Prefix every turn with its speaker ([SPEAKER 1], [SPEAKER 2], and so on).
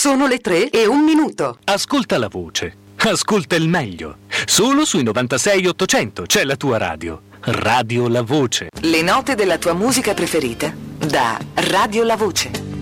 [SPEAKER 1] Sono le 3:01.
[SPEAKER 2] Ascolta la voce. Ascolta il meglio. Solo sui 96 800 c'è la tua radio. Radio La Voce.
[SPEAKER 1] Le note della tua musica preferita da Radio La Voce.